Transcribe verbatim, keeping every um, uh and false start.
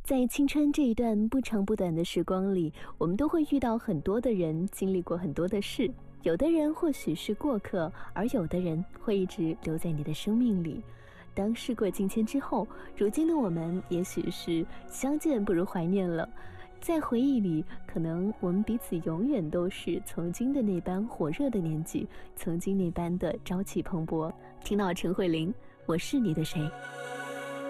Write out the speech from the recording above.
在青春这一段不长不短的时光里，我们都会遇到很多的人，经历过很多的事。有的人或许是过客，而有的人会一直留在你的生命里。当事过境迁之后，如今的我们也许是相见不如怀念了。在回忆里，可能我们彼此永远都是曾经的那般火热的年纪，曾经那般的朝气蓬勃。听到陈慧琳，我是你的谁。